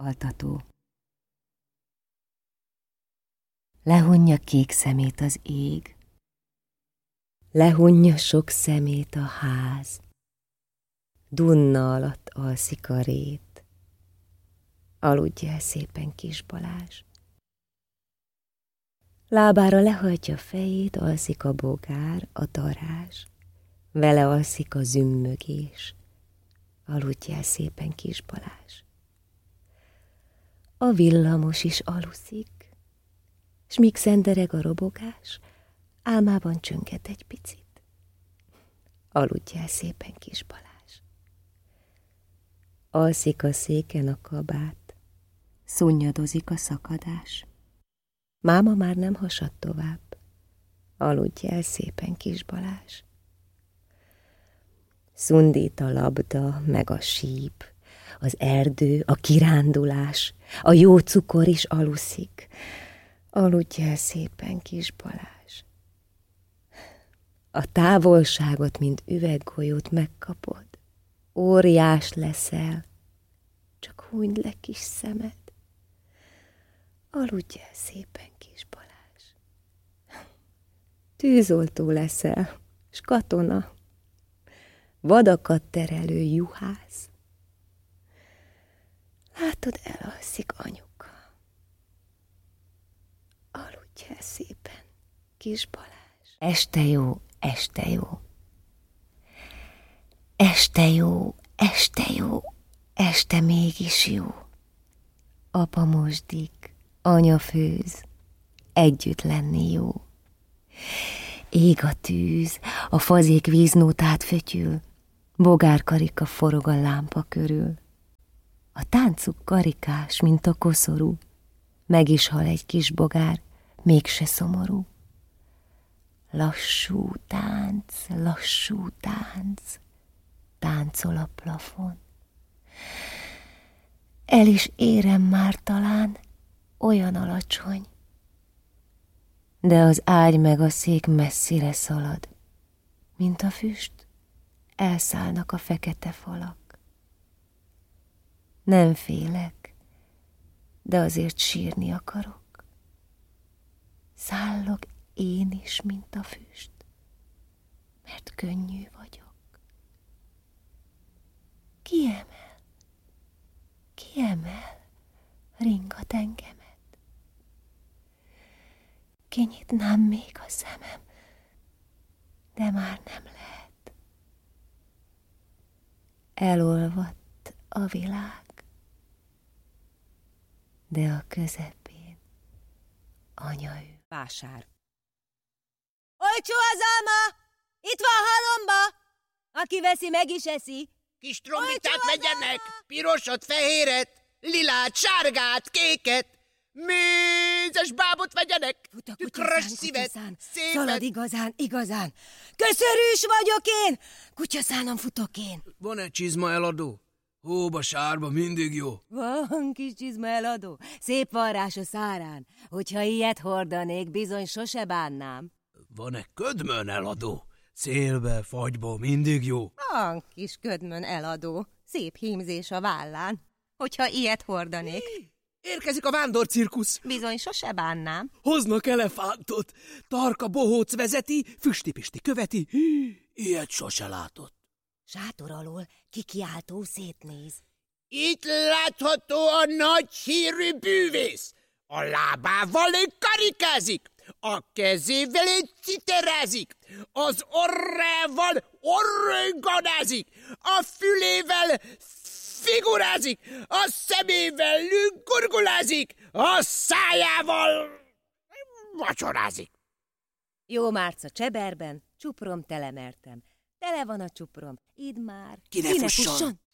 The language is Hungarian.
altató. Lehunja kék szemét az ég, lehunja sok szemét a ház, dunna alatt alszik a rét, aludj el szépen, kis Balázs. Lábára lehajtja fejét, alszik a bogár, a darázs, vele alszik a zümmögés, aludj el szépen, kis Balázs. A villamos is aluszik, s míg szendereg a robogás, álmában csönget egy picit. Aludj el szépen, kis Balázs. Alszik a széken a kabát, szunnyadozik a szakadás. Máma már nem hasad tovább, aludj el szépen, kis Balázs. Szundít a labda, meg a síp, az erdő, a kirándulás, a jó cukor is aluszik. Aludj el szépen, kis Balázs. A távolságot, mint üveggolyót megkapod, óriás leszel, csak hunyd le kis szemed. Aludj el szépen, kis Balázs. Tűzoltó leszel, s katona, vadakat terelő juhász. Látod, elalszik anyuka. Aludj el szépen, kis Balázs. Este jó, este jó. Este jó, este jó, este mégis jó. Apa mosdik, anya főz, együtt lenni jó. Ég a tűz, a fazék víznótát fötyül, bogárkarika forog a lámpa körül. A táncuk karikás, mint a koszorú, meg is hal egy kis bogár, mégse szomorú. Lassú tánc, táncol a plafon. El is érem már talán, olyan alacsony, de az ágy meg a szék messzire szalad, mint a füst, elszállnak a fekete falak. Nem félek, de azért sírni akarok. Szállok én is, mint a füst, mert könnyű vagyok. Kiemel, ringat engemet. Kinyitnám még a szemem, de már nem lehet. Elolvadt a világ, de a közepén anya ő. Vásár. Olcsó az alma! Itt van halomba! Aki veszi, meg is eszi. Kis trombitát vegyenek, pirosat, fehéret, lilát, sárgát, kéket, mézes bábot vegyenek, tükrös szívet, szépet. Szalad igazán. Köszörűs vagyok én, kutyaszánon futok én. Van-e csizma eladó? Hóba, sárba, mindig jó. Van kis csizma eladó, szép varrás a szárán. Hogyha ilyet hordanék, bizony sose bánnám. Van-e ködmön eladó? Szélbe, fagyba, mindig jó. Van kis ködmön eladó, szép hímzés a vállán. Hogyha ilyet hordanék. Érkezik a vándorcirkusz. Bizony sose bánnám. Hoznak elefántot. Tarka bohóc vezeti, Füsti-Pisti követi. Ilyet sose látott. Sátor alól kikiáltó szétnéz. Itt látható a nagy hírű bűvész. A lábával karikázik, a kezével citerázik, az orrával organázik, a fülével figurázik, a szemével gurgulázik, a szájával vacsorázik. Jó márca cseberben, csuprom telemertem. Tele van a csuprom, idd már. Ki ne fusson!